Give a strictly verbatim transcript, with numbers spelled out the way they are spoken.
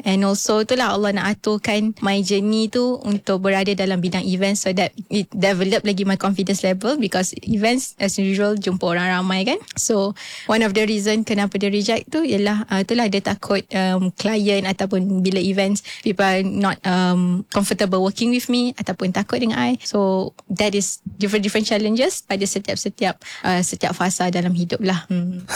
And also itulah Allah nak aturkan my journey tu untuk berada dalam bidang events, so that it develop lagi my confidence level, because events as usual jumpa orang ramai kan. So one of the reason kenapa dia reject tu ialah uh, itulah dia takut um, client ataupun bila events people are not um, comfortable working with me ataupun takut dengan I. So that is different different challenges pada setiap-setiap uh, setiap fasa dalam hidup lah. Hmm.